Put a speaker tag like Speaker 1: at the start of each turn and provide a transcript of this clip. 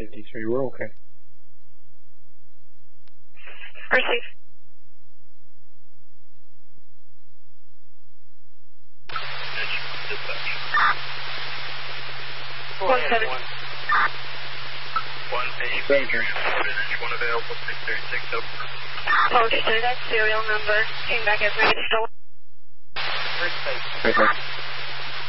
Speaker 1: 53, we're okay.
Speaker 2: Receive.
Speaker 3: Dispatch.
Speaker 2: 170.
Speaker 3: 183, one available, 636 over.
Speaker 2: Posted, that serial number. Came back as registered.
Speaker 1: Okay.